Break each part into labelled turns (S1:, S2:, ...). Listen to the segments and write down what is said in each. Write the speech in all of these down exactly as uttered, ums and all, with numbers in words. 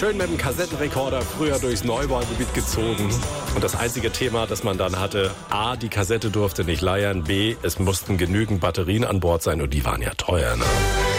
S1: schön mit dem Kassettenrekorder früher durchs Neubaugebiet gezogen. Und das einzige Thema, das man dann hatte, A, die Kassette durfte nicht leiern, B, es mussten genügend Batterien an Bord sein und die waren ja teuer, ne?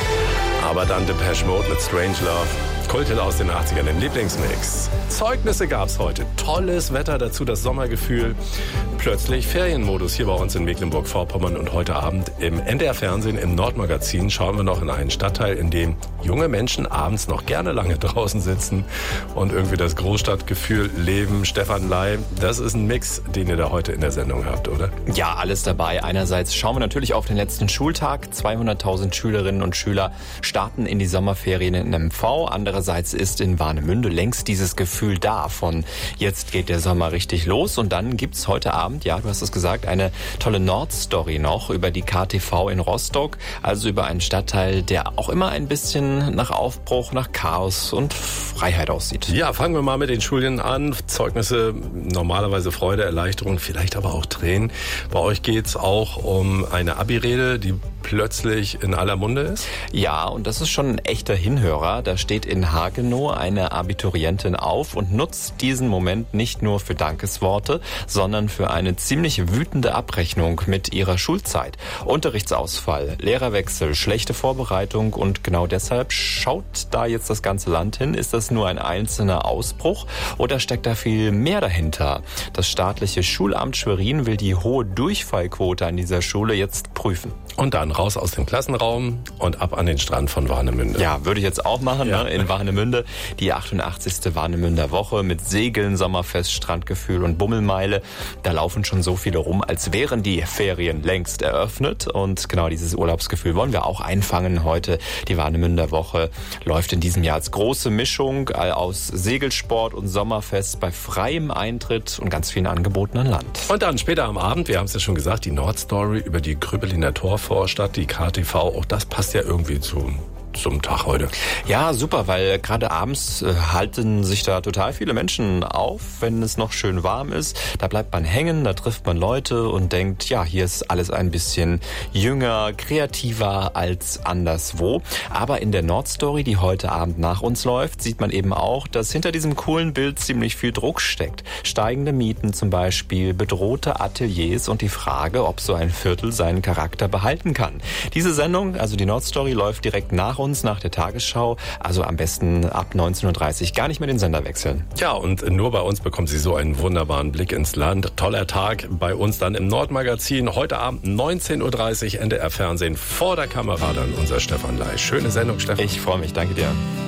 S1: Aber dann Depeche Mode mit Strange Love. Kulthit aus den achtzigern im Lieblingsmix. Zeugnisse gab's heute. Tolles Wetter, dazu das Sommergefühl. Plötzlich Ferienmodus hier bei uns in Mecklenburg-Vorpommern. Und heute Abend im N D R-Fernsehen, im Nordmagazin, schauen wir noch in einen Stadtteil, in dem junge Menschen abends noch gerne lange draußen sitzen und irgendwie das Großstadtgefühl leben. Stefan Ley, das ist ein Mix, den ihr da heute in der Sendung habt, oder?
S2: Ja, alles dabei. Einerseits schauen wir natürlich auf den letzten Schultag. zweihunderttausend Schülerinnen und Schüler starten in die Sommerferien in M V. Andererseits ist in Warnemünde längst dieses Gefühl da von jetzt geht der Sommer richtig los. Und dann gibt's heute Abend, ja, du hast es gesagt, eine tolle Nordstory noch über die K T V in Rostock. Also über einen Stadtteil, der auch immer ein bisschen nach Aufbruch, nach Chaos und Freiheit aussieht.
S1: Ja, fangen wir mal mit den Schulen an. Zeugnisse, normalerweise Freude, Erleichterung, vielleicht aber auch Tränen. Bei euch geht's auch um eine Abi-Rede, die plötzlich in aller Munde ist?
S2: Ja, und das ist schon ein echter Hinhörer. Da steht in Hagenow eine Abiturientin auf und nutzt diesen Moment nicht nur für Dankesworte, sondern für eine ziemlich wütende Abrechnung mit ihrer Schulzeit. Unterrichtsausfall, Lehrerwechsel, schlechte Vorbereitung und genau deshalb schaut da jetzt das ganze Land hin. Ist das nur ein einzelner Ausbruch oder steckt da viel mehr dahinter? Das staatliche Schulamt Schwerin will die hohe Durchfallquote an dieser Schule jetzt prüfen.
S1: Und dann raus aus dem Klassenraum und ab an den Strand von Warnemünde.
S2: Ja, würde ich jetzt auch machen, ja. ne? In Warnemünde. Die achtundachtzigste Warnemünder Woche mit Segeln, Sommerfest, Strandgefühl und Bummelmeile. Da laufen schon so viele rum, als wären die Ferien längst eröffnet. Und genau dieses Urlaubsgefühl wollen wir auch einfangen heute. Die Warnemünder Woche läuft in diesem Jahr als große Mischung aus Segelsport und Sommerfest bei freiem Eintritt und ganz vielen Angeboten an Land.
S1: Und dann später am Abend, wir haben es ja schon gesagt, die Nordstory über die Grübbeliner Torvorstadt, die K T V, auch das passt ja irgendwie zu zum Tag heute.
S2: Ja, super, weil gerade abends äh, halten sich da total viele Menschen auf, wenn es noch schön warm ist. Da bleibt man hängen, da trifft man Leute und denkt, ja, hier ist alles ein bisschen jünger, kreativer als anderswo. Aber in der Nordstory, die heute Abend nach uns läuft, sieht man eben auch, dass hinter diesem coolen Bild ziemlich viel Druck steckt. Steigende Mieten zum Beispiel, bedrohte Ateliers und die Frage, ob so ein Viertel seinen Charakter behalten kann. Diese Sendung, also die Nordstory, läuft direkt nach uns, nach der Tagesschau, also am besten ab neunzehn Uhr dreißig gar nicht mehr den Sender wechseln.
S1: Ja, und nur bei uns bekommen Sie so einen wunderbaren Blick ins Land. Toller Tag bei uns dann im Nordmagazin. Heute Abend neunzehn Uhr dreißig N D R Fernsehen. Vor der Kamera dann unser Stefan Ley. Schöne Sendung, Stefan.
S2: Ich freue mich, danke dir.